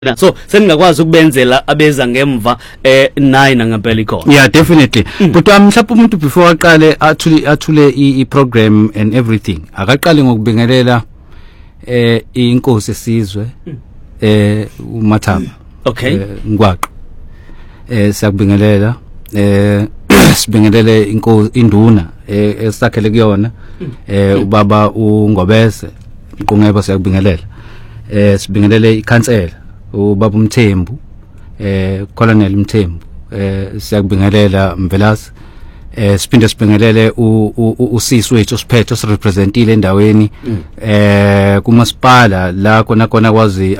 So seningakwazi ukubenzela abeza ngemva nayi nangempela ikhona. Yeah, definitely. But mhlawumbe umuntu before aqale athule I-program and everything akaqale ngokubingelela inkosi esizwe uMathamba. Okay. Ngwaqo. Siyakubingelela sibingelele inkosi induna esakhele kuyona ubaba uNgobese Nqungeba siyakubingelela. Sibingelele ikhansela ubaba uMthembu Colonel Mthembu siyakubingelela Mvelasi siphinde sibingelele usisi wethu osiphetheosirepresentile endaweni kumasipala la kona akwazi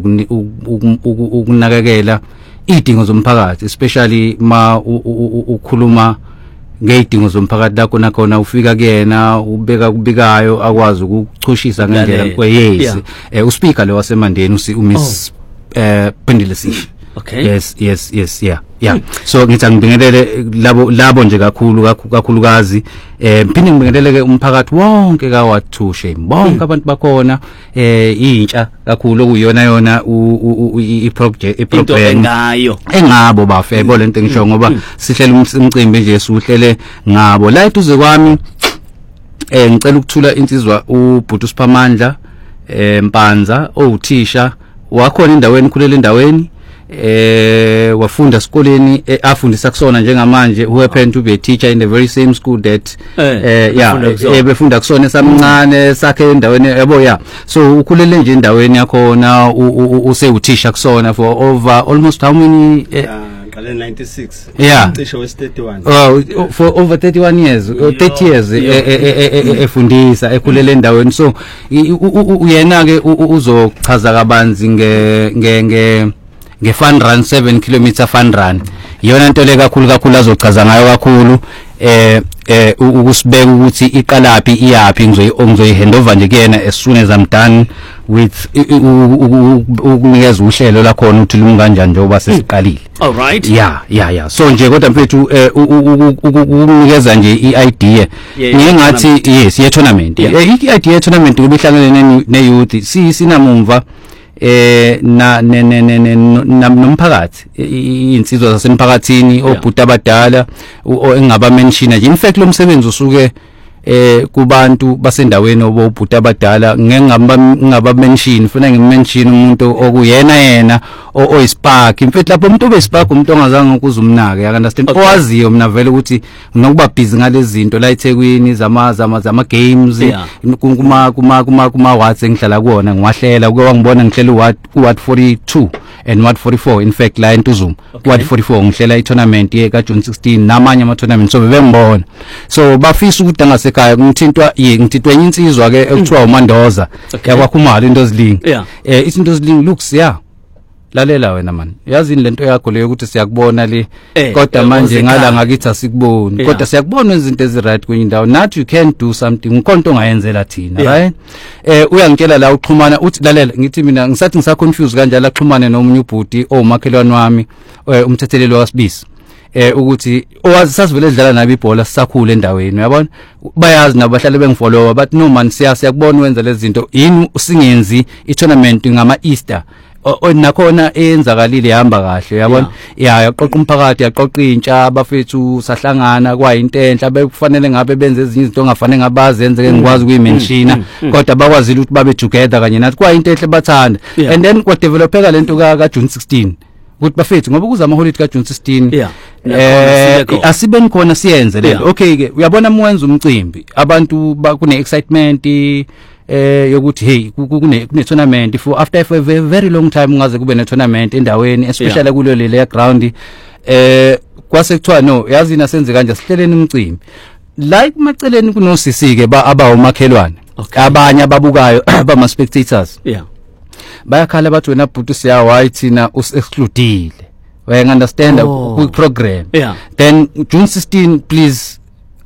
ukunakekela idingo zomphakathi especially ma ukhuluma ngeyidingo zomphakathi la kona ufika kuyena ubeka kubikayo akwazi ukuchushisa ngendlela kweyezi uspeaker lo wasemandeni uMiss Pendelesi. Okay. Yes, yeah. So ngithi ngibingelele labo nje kakhulukazi mphinde ngibingelele ke umphakathi wonke kaWathushe bonke abantu bakhona intsha kakhulu okuyona iprogram ngayo engabo bafebo lento ngisho ngoba sihlela umcimbi nje suhlele ngabo la eduze kwami ngicela ukuthula insizwa uBhuti Siphamandla Mpanza owuthisha wakhona endaweni khulele endaweni wafunda esikoleni afundisa kusona njengamanje who happened to be a teacher in the very same school that befunda kusona esamncane sakhe endaweni yabo so ukhulele nje endaweni yakhona usewuthisha kusona for over almost how many 96 cishe was 31 for over 31 years 30 years efundisa ekhulele endaweni so uyena ke uzochaza kabanzi nge fun run 7 km fun run iyona into le kakhulu azochaza ngayo kakhulu ukusibeka ukuthi iqalapi iyapi ngizoyihandover nje kuyena as soon as I'm done with ukunikeza uhlelo la khona ukuthi lunganjani njengoba sesiqalile. All right. Yeah. So nje kodwa mfethu ukunikeza nje iidea ngingathi yes ye tournament. I-idea ye tournament kubihlangene ne-youth sinamumva nomphakathi insizwa zasemphakathini obhuti abadala engaba mention nje in fact lo msebenzi usuke kubantu basendaweni obhuti abadala ngengaba mention funa ngimention umuntu okuyena oyispark in fact lapho umuntu obespark umuntu ongazange ukuzumnaka ya understand owaziyo mina vele ukuthi nokuba busy ngalezi zinto la eThekwini zama games kuma wards engihlala kuona ngwahlela kuke wangibona ngihlela ward 42 and ward 44 in fact la eNtuzuma ward 44 ngihlela i-tournament ka June 16 namanye ama tournament so bebengibona so bafisa ukuthi angasekhaya ngithintwa insizwa ke ekuthiwa uMandoza yakwakhumala into ezilingi izinto ezilingi looks lalela wena man yazi lento yakho leyo ukuthi siyakubona le kodwa manje ngala ngakithi asikuboni kodwa siyakubona izinto eziright kwenye indawo nathi you can do something nkonto ongayenzela thina right uyangitshela la uxhumana uthi lalela ngithi mina ngisathi ngisaconfuse kanjalo axhumane nomunye ubhuti omakhelwane wami umthetheleli waSibisi ukuthi owazi sasivele edlala nabo ibhola sisakhula endaweni uyabona bayazi nabo bahlale bengifollowa but no man siyakubona wenza lezi zinto yini usingenzi i-tournament ngama Easter nakhona eyenzakalile ihamba kahle uyabona yaqoqa umphakathi yaqoqa intsha abafethu sahlangana kwayinto enhle bekufanele ngabe benze ezinye izinto ongafanele ngabazenze ke ngikwazi ukuyimenshina kodwa bakwazile ukuthi babe together kanye nathi kwayinto enhle bathanda and then kwa developeka lento ka June 16 ukuthi bafethu ngoba kuza ama holiday ka June 16 asibeni khona siyenze le okay ke uyabona mwenza umcimbi abantu kune excitement yokuthi hey kune tournament for after a very long time ungaze kube ne tournament endaweni especially kulo le ground kwase kuthiwa no yazi nasenze kanje sihleleni umcimbi like maceleni kunosisi ke abawumakhelwane abanye ababukayo bama spectators bayakhala bathi wena bhuti siya why thina us-excludile we understand ku program then June 16 please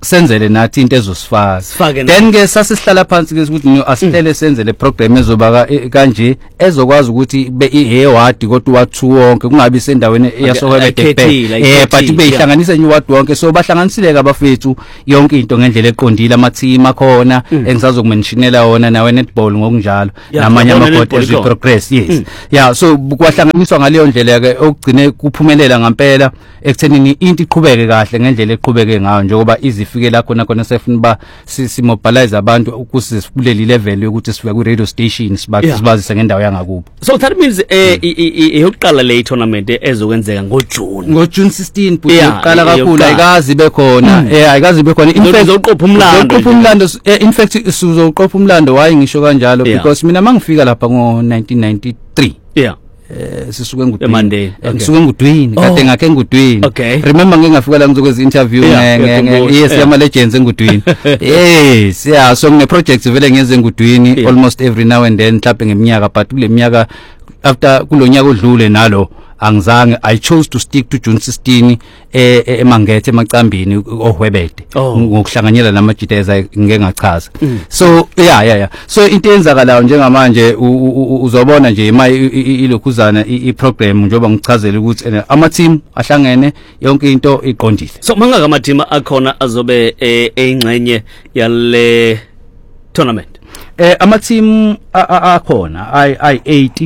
senzele nathi into ezosifaka then ke sasihlala phansi ke ukuthi no asihlele senze le program ezoba kanje ezokwazi ukuthi be iward kodwa wathu wonke kungabi sendaweni eyasokwebede but beyihlanganise nje ward wonke so bahlanganisile abafethu yonke into ngendlela eqondile ama team akhona engisazokumentionela wona nawe netball ngokunjalo namanye ama board as we progress yes yeah so kwahlanganiswa ngaleyo ndlela ke okugcine kuphumelela ngempela ekuthenini into iqhubeke kahle ngendlela eqhubeke ngayo njengoba izifike la khona sefuna ba simobilize abantu ukuze sikuleli level yokuthi sifika ku radio station sibazise ngendawo yangakubo. So that means eyokuqala le tournament ezokwenzeka ngoJune 16 but iqala kakhulu ayikazi bekhona ayikazi bekhona in fact uzoqopha umlando in fact uzoqopha umlando wayi ngisho kanjalo because mina mangifika lapha ngo 1993 sisuke ngudwini ngisuke ngudwini kade ngakhe ngudwini remember ngingafika la ngizokweza interview yes yama legends engudwini yes yeah so ngine projects vele ngenze ngudwini almost every now and then mhlawumbe ngeminyaka but kule minyaka after kulonyaka odlule nalo angizange I chose to stick to June 16 emangethe emacambini ohwebede ngokuhlanganyela namajiteza ngeke ngachaza so yeah so into eyenzakalayo njengamanje uzobona nje ilokhuzana iprogram njengoba ngichazela ukuthi ama team ahlangene yonke into iqondile so mangaka ama team akhona azobe eyingxenye yale tournament ama team akhona I 80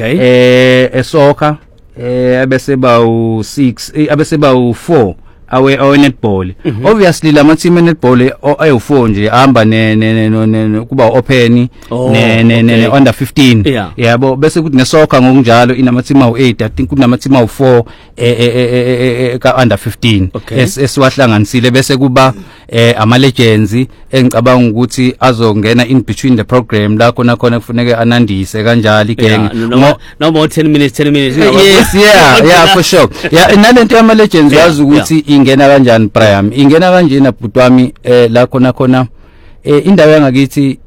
esoccer abese ba u6 abese ba u4 awe netball obviously la team netball ayu4 nje ahamba ne kuba open ne under 15 yabo bese kuthi nesoccer ngokunjalo inama team awu8 I think kunama team awu4 ka under 15 esiwahlanganisile bese kuba ama legends engicabanga ukuthi azongena in between the program la khona kufuneke anandise kanjalo igenge no more 10 minutes yes yeah for sure yeah nalento yama legends yazi ukuthi ingena kanjani Brian ingena kanjena butwami la khona indawo yangakithi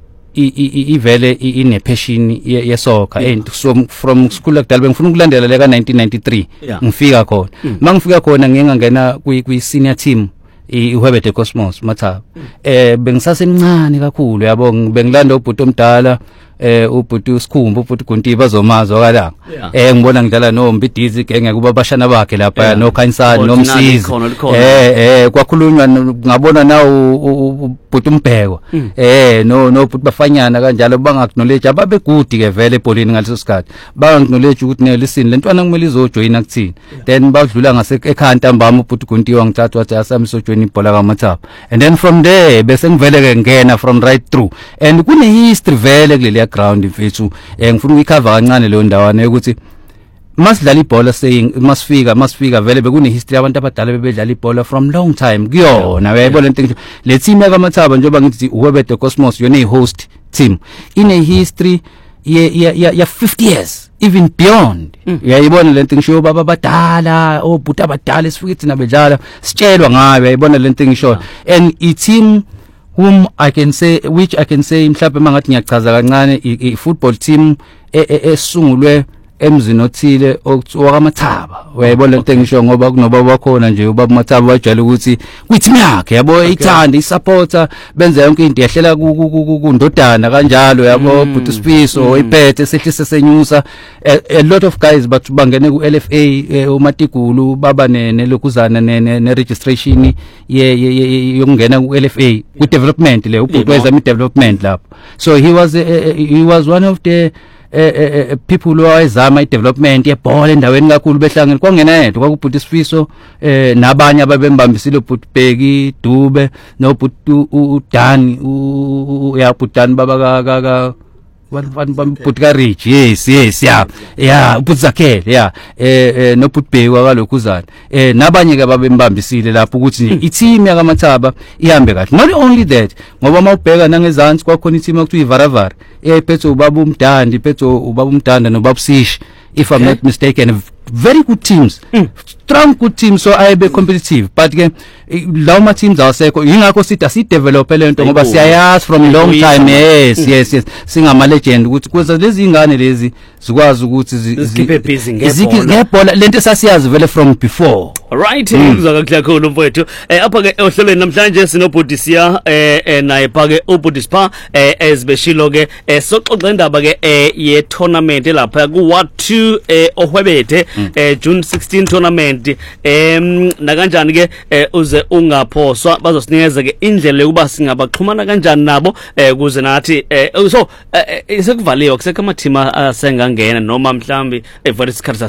ivele ine passion yesoccer and so from school akudala bengifuna ukulandela leka 1993 ngifika khona mangifika khona ngingangena kwi senior team iHwebede Cosmos Mathaba bengisasemncane kakhulu yabo bengilanda ubhuti omdala ubhuti uSikhumba ubhuti Gontiba zomazo kalanga ngibona ngidlala noMbidizi ngeke kuba bashana bakhe lapha no Khansani noMsizi kwakhulunywa ngabona nawo ubhuti uMbheko no bhuti Bafanyana kanjalo bangacknowledge ababe good ke vele ebholini ngaleso sikhathi bangacknowledge ukuthi ne listen lentwana kumele izojoina kuthini then badlula ngase ekhaya ntambama ubhuti Gontiba ngithatha wathi asami sojoina ibhola kaMathaba and then from there bese ngivele ke ngena from right through and kune history vele kuleli ground mfethu ngifuna ukuyicover kancane leyo ndawana ukuthi masidlala ibhola saying masifika vele bekune history abantu abadala bebedlala ibhola from long time kuyona uyayibona into le team yakaMathaba njengoba ngithi uHwebede Cosmos yona host team ine history ya 50 years even beyond uyayibona lento ngisho baba badala obhuti abadala esifike thina bedlala sitshelwa ngayo uyayibona lento ngisho and I team whom I can say mhlawumbe mangathi ngiyachaza kancane I football team esungulwe emzini othile wakaMathaba uyayibona lento ngisho ngoba kunobaba wakhona nje ubaba Mathaba wajala ukuthi kwithi yakhe yabo ithanda isupporter benza yonke into yahlela kundodana kanjalo yabo but Sifiso iphethe sehlise senyusa a lot of guys but bangene ku LFA uMatigulu baba nelokhuzana ne registration yokungena ku LFA ku development le ubhuti wezama development lapho so he was one of the people who ayizama idevelopment yebhola endaweni kakhulu behlangene kwangena yedwa kwakubhuti Sifiso nabanye ababembambisile ubhuti Bheki Dube nobhuti uDani uyabhutani baba ka bhuti ka Rich yes yeah ubhuti Zakhele nobhuti Bheki wakalokhuzana nabanye ke babembambisile lapho ukuthi nje i-team yakaMathaba ihambe kahle not only that ngoba mawubheka nangezansi kwakhona i-team ekuthiwa iVaravara ephethe ubaba uMdanda iphethe ubaba uMdanda nobaba Sishi if I'm not mistaken very good teams strong good team so ayibe competitive but ke lawo ma teams awasekho ingakho sithi asidevelop lento ngoba siyayazi from long time yes singama legend ukuthi kuze lezi ingane lezi zikwazi ukuthi zikhiphe busy ngebhola lento esasiyazi vele from before. Alright, ngizwa kakhulu mfowethu. Apha ke ohlelweni namhlanje sinobudisiya naye phake ubudispa ezibeshilo ke soxoxa indaba ke ye tournament lapha ku Ward 2 ohwebethe June 16 tournament na kanjani ke uze ungaphoswa bazosinikeza ke indlela yokuba singabaxhumana kanjani nabo kuze nathi so sekuvaliwe kusekho amathima asengangena noma mhlambi evarisicard